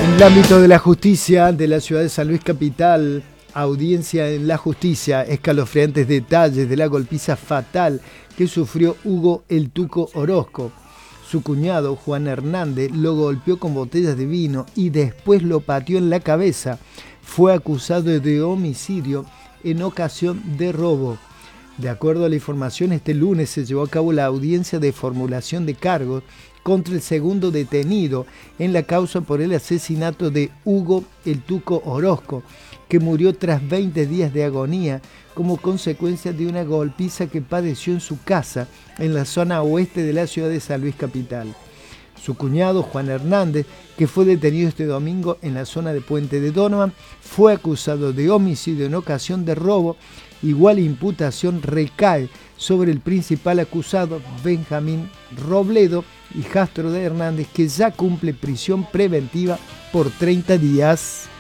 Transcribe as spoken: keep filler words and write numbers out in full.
En el ámbito de la justicia de la ciudad de San Luis Capital, audiencia en la justicia, escalofriantes detalles de la golpiza fatal que sufrió Hugo El Tuco Orozco. Su cuñado, Juan Hernández, lo golpeó con botellas de vino y después lo pateó en la cabeza. Fue acusado de homicidio en ocasión de robo. De acuerdo a la información, este lunes se llevó a cabo la audiencia de formulación de cargos contra el segundo detenido en la causa por el asesinato de Hugo El Tuco Orozco, que murió tras veinte días de agonía como consecuencia de una golpiza que padeció en su casa en la zona oeste de la ciudad de San Luis Capital. Su cuñado, Juan Hernández, que fue detenido este domingo en la zona de Puente de Donovan, fue acusado de homicidio en ocasión de robo. Igual imputación recae sobre el principal acusado, Benjamín Robledo, hijastro de Hernández, que ya cumple prisión preventiva por treinta días.